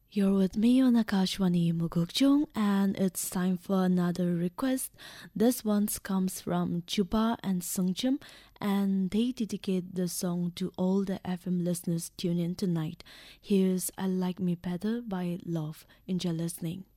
You're with me on Akashwani Mugukjong, and it's time for another request. This one comes from Chupa and Sungchim, and they dedicate the song to all the FM listeners tune in tonight. Here's I Like Me Better by Love. Enjoy listening.